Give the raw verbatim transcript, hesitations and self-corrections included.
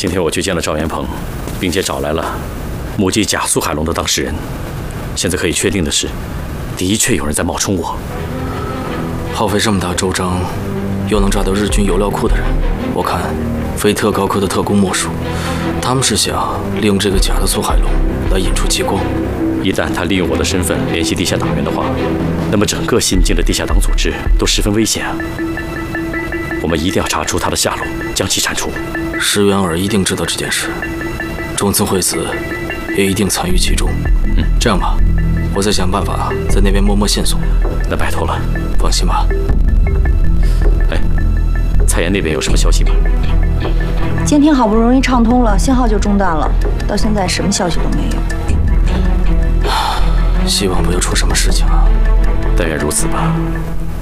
今天我去见了赵元鹏，并且找来了目击假苏海龙的当事人。现在可以确定的是，的确有人在冒充我。 耗费这么大周章，又能抓到日军油料库的人，我看非特高科的特工莫属。他们是想利用这个假的苏海龙来引出激光。 一旦他利用我的身份联系地下党员的话，那么整个新京的地下党组织都十分危险啊！我们一定要查出他的下落，将其铲除。 石原儿一定知道这件事，中村惠子也一定参与其中。嗯，这样吧，我再想办法在那边摸摸线索。 那拜托了， 放心吧。 哎，蔡妍那边有什么消息吗？ 监听好不容易畅通了，信号就中断了，到现在什么消息都没有。 希望不要出什么事情啊！ 但愿如此吧。